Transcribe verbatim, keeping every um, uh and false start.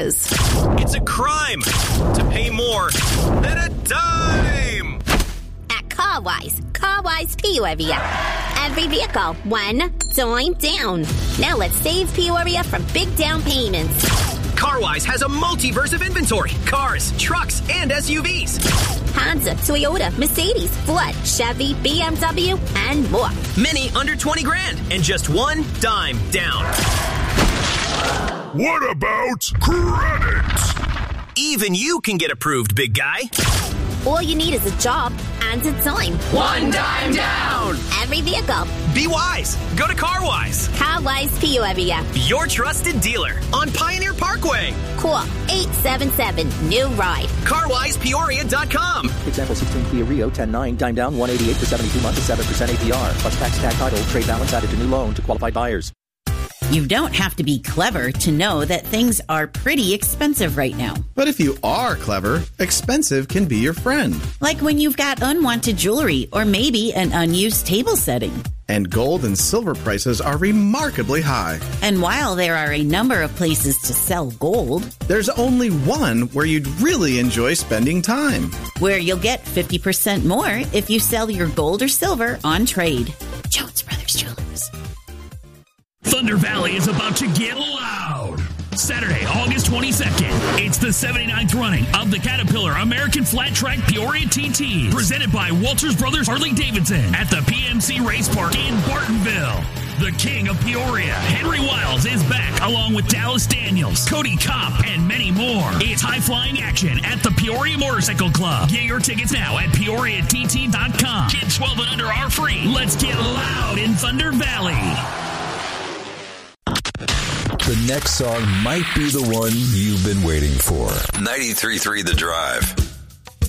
It's a crime to pay more than a dime. At CarWise, CarWise Peoria. Every vehicle, one dime down. Now let's save Peoria from big down payments. CarWise has a multiverse of inventory. Cars, trucks, and S U Vs. Honda, Toyota, Mercedes, Ford, Chevy, B M W, and more. Many under twenty grand and just one dime down. What about credit? Even you can get approved, big guy. All you need is a job and a dime. One dime down. Every vehicle. Be wise. Go to CarWise. CarWise Peoria. Your trusted dealer on Pioneer Parkway. Call eight seven seven, new ride. car wise peoria dot com. Example sixteen Kia Rio ten nine, dime down one eighty-eight for seventy-two months at seven percent A P R. Plus tax, tag title, trade balance added to new loan to qualified buyers. You don't have to be clever to know that things are pretty expensive right now. But if you are clever, expensive can be your friend. Like when you've got unwanted jewelry or maybe an unused table setting. And gold and silver prices are remarkably high. And while there are a number of places to sell gold, there's only one where you'd really enjoy spending time. Where you'll get fifty percent more if you sell your gold or silver on trade. Jones Brothers Jewelers. Thunder Valley is about to get loud. Saturday, August twenty-second, it's the seventy-ninth running of the Caterpillar American Flat Track Peoria T T, presented by Walters Brothers Harley Davidson at the P M C Race Park in Bartonville. The king of Peoria, Henry Wiles, is back along with Dallas Daniels, Cody Kopp, and many more. It's high-flying action at the Peoria Motorcycle Club. Get your tickets now at peoria t t dot com. Kids twelve and under are free. Let's get loud in Thunder Valley. The next song might be the one you've been waiting for. ninety-three point three The Drive.